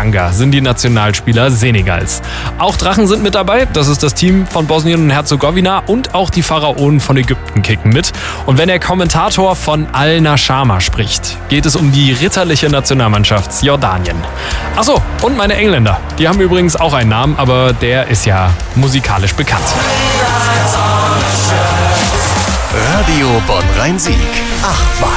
Teranga sind die Nationalspieler Senegals. Auch Drachen sind mit dabei, das ist das Team von Bosnien und Herzegowina, und auch die Pharaonen von Ägypten kicken mit. Und wenn der Kommentator von Al-Nashama spricht, geht es um die ritterliche Nationalmannschaft Jordanien. Achso, und meine Engländer, die haben übrigens auch einen Namen, aber der ist ja musikalisch bekannt. Radio Bonn-Rhein-Sieg. Ach was.